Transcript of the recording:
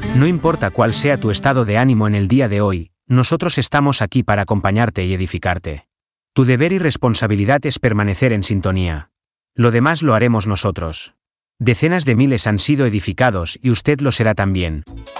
No importa cuál sea tu estado de ánimo en el día de hoy, nosotros estamos aquí para acompañarte y edificarte. Tu deber y responsabilidad es permanecer en sintonía. Lo demás lo haremos nosotros. Decenas de miles han sido edificados y usted lo será también.